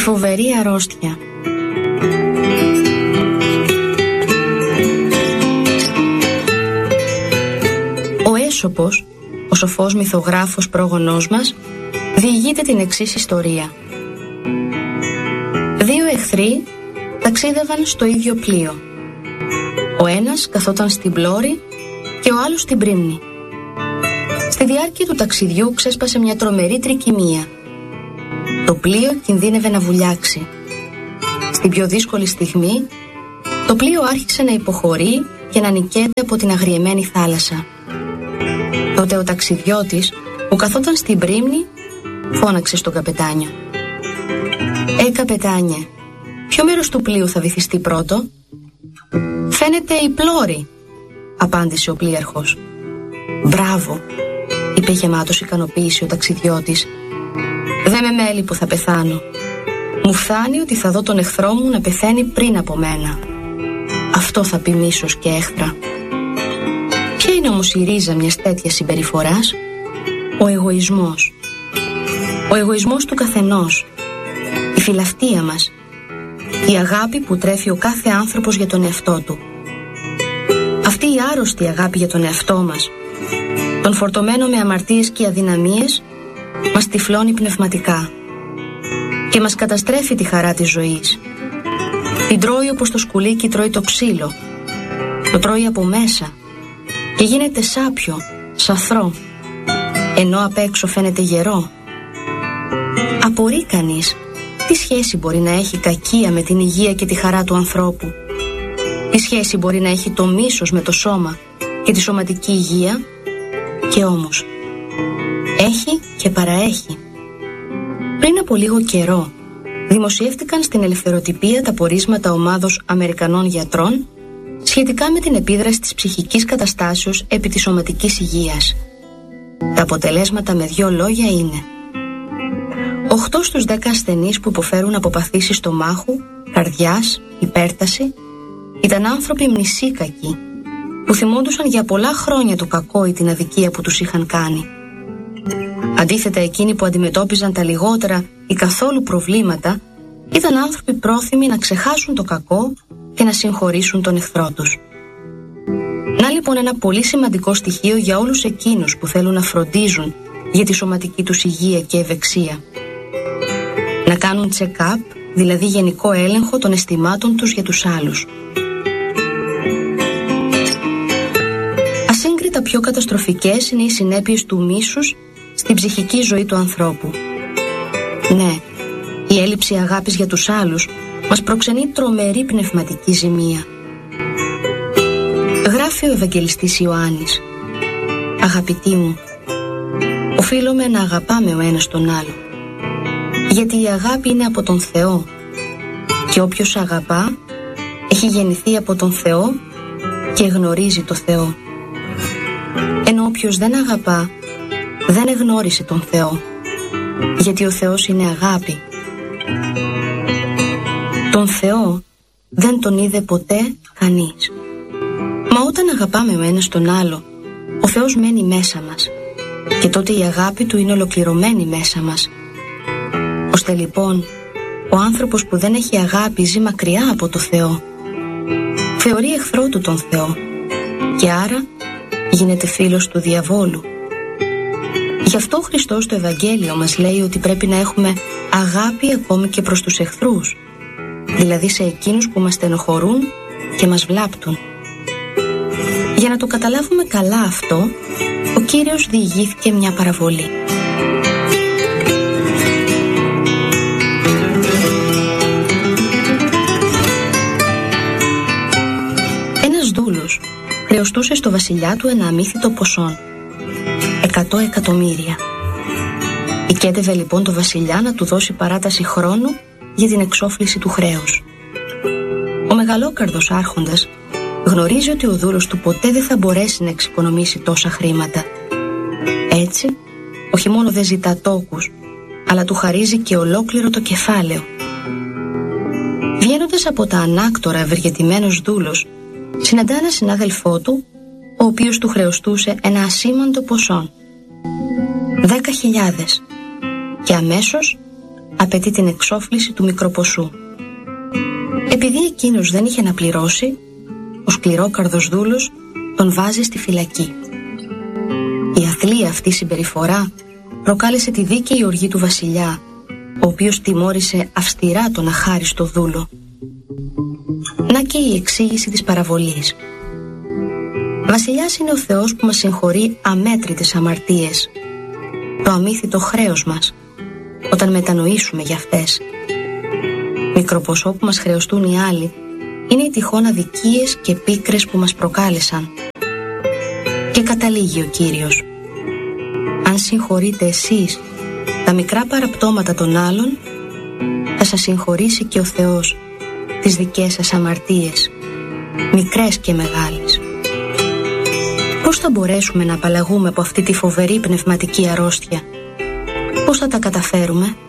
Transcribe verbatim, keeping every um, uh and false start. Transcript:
φοβερή αρρώστια. Ο Έσωπος, ο σοφός μυθογράφος πρόγονός μας, διηγείται την εξής ιστορία. Δύο εχθροί ταξίδευαν στο ίδιο πλοίο. Ο ένας καθόταν στην πλώρη και ο άλλος στην πρίμνη. Στη διάρκεια του ταξιδιού ξέσπασε μια τρομερή τρικυμία. Το πλοίο κινδύνευε να βουλιάξει. Στην πιο δύσκολη στιγμή, το πλοίο άρχισε να υποχωρεί και να νικέται από την αγριεμένη θάλασσα. Τότε ο ταξιδιώτης, που καθόταν στην πρίμνη, φώναξε στον καπετάνιο. «Ε, καπετάνιε, ποιο μέρος του πλοίου θα βυθιστεί πρώτο?» «Φαίνεται η πλώρη», απάντησε ο πλοίαρχος. «Μπράβο», είπε γεμάτος ικανοποίηση ο ταξιδιώτης. «Δεν με μέλει που θα πεθάνω. Μου φτάνει ότι θα δω τον εχθρό μου να πεθαίνει πριν από μένα. Αυτό θα πει μίσος και έχθρα». Ποια είναι όμως η ρίζα μιας τέτοιας συμπεριφοράς? Ο εγωισμός. Ο εγωισμός του καθενός. Η φιλαυτία μας. Η αγάπη που τρέφει ο κάθε άνθρωπος για τον εαυτό του. Αυτή η άρρωστη αγάπη για τον εαυτό μας, τον φορτωμένο με αμαρτίες και αδυναμίες, μας τυφλώνει πνευματικά και μας καταστρέφει τη χαρά της ζωής. Την τρώει όπως το σκουλίκι τρώει το ξύλο. Το τρώει από μέσα και γίνεται σάπιο, σαθρό, ενώ απ' έξω φαίνεται γερό. Απορεί κανείς τι σχέση μπορεί να έχει κακία με την υγεία και τη χαρά του ανθρώπου. Τι σχέση μπορεί να έχει το μίσος με το σώμα και τη σωματική υγεία? Και όμως έχει και παραέχει. Πριν από λίγο καιρό δημοσιεύτηκαν στην Ελευθεροτυπία τα πορίσματα ομάδος Αμερικανών γιατρών σχετικά με την επίδραση της ψυχικής καταστάσεως επί της σωματικής υγείας. Τα αποτελέσματα με δύο λόγια είναι: οκτώ στους δέκα ασθενείς που υποφέρουν από παθήσεις στομάχου, καρδιάς, υπέρταση ήταν άνθρωποι μνησίκακοι που θυμόντουσαν για πολλά χρόνια το κακό ή την αδικία που τους είχαν κάνει. Αντίθετα, εκείνοι που αντιμετώπιζαν τα λιγότερα ή καθόλου προβλήματα ήταν άνθρωποι πρόθυμοι να ξεχάσουν το κακό και να συγχωρήσουν τον εχθρό τους. Να λοιπόν ένα πολύ σημαντικό στοιχείο για όλους εκείνους που θέλουν να φροντίζουν για τη σωματική τους υγεία και ευεξία. Να κάνουν check-up, δηλαδή γενικό έλεγχο των αισθημάτων τους για τους άλλους. Ασύγκριτα πιο καταστροφικές είναι οι συνέπειες του μίσους στην ψυχική ζωή του ανθρώπου. Ναι, η έλλειψη αγάπης για τους άλλους μας προξενεί τρομερή πνευματική ζημία. Γράφει ο Ευαγγελιστής Ιωάννης: «Αγαπητοί μου, οφείλουμε να αγαπάμε ο ένας τον άλλο, γιατί η αγάπη είναι από τον Θεό και όποιος αγαπά έχει γεννηθεί από τον Θεό και γνωρίζει το Θεό. Ενώ όποιος δεν αγαπά δεν εγνώρισε τον Θεό, γιατί ο Θεός είναι αγάπη. Τον Θεό δεν τον είδε ποτέ κανείς». Μα όταν αγαπάμε ο ένας τον άλλο, ο Θεός μένει μέσα μας και τότε η αγάπη του είναι ολοκληρωμένη μέσα μας. Ώστε λοιπόν ο άνθρωπος που δεν έχει αγάπη ζει μακριά από το Θεό. Θεωρεί εχθρό του τον Θεό και άρα γίνεται φίλος του διαβόλου. Γι' αυτό ο Χριστός στο Ευαγγέλιο μας λέει ότι πρέπει να έχουμε αγάπη ακόμη και προς τους εχθρούς, δηλαδή σε εκείνους που μας στενοχωρούν και μας βλάπτουν. Για να το καταλάβουμε καλά αυτό, ο Κύριος διηγήθηκε μια παραβολή. Ένας δούλος χρεωστούσε στο βασιλιά του ένα αμύθιτο ποσό, εκατό εκατομμύρια. Οικέτευε λοιπόν το βασιλιά να του δώσει παράταση χρόνου για την εξόφληση του χρέους. Ο μεγαλόκαρδος άρχοντας γνωρίζει ότι ο δούλος του ποτέ δεν θα μπορέσει να εξοικονομήσει τόσα χρήματα. Έτσι, όχι μόνο δεν ζητά τόκους, αλλά του χαρίζει και ολόκληρο το κεφάλαιο. Βγαίνοντας από τα ανάκτορα ευεργετημένος δούλος, συναντά ένα συνάδελφό του, ο οποίος του χρεωστούσε ένα ασήμαντο ποσό, δέκα χιλιάδες, και αμέσως απαιτεί την εξόφληση του μικροποσού. Επειδή εκείνος δεν είχε να πληρώσει, ο σκληρόκαρδος δούλος τον βάζει στη φυλακή. Η αθλή αυτή συμπεριφορά προκάλεσε τη δίκαιη οργή του βασιλιά, ο οποίος τιμώρησε αυστηρά τον αχάριστο δούλο. Να και η εξήγηση της παραβολής. Βασιλιάς είναι ο Θεός που μας συγχωρεί αμέτρητες αμαρτίες, το αμύθιτο χρέος μας, όταν μετανοήσουμε για αυτές. Μικροποσό που μας χρεωστούν οι άλλοι είναι οι τυχόν αδικίες και πίκρες που μας προκάλεσαν. Και καταλήγει ο Κύριος: αν συγχωρείτε εσείς τα μικρά παραπτώματα των άλλων, θα σας συγχωρήσει και ο Θεός τις δικές σας αμαρτίες, μικρές και μεγάλες. Πώς θα μπορέσουμε να απαλλαγούμε από αυτή τη φοβερή πνευματική αρρώστια? Πώς θα τα καταφέρουμε?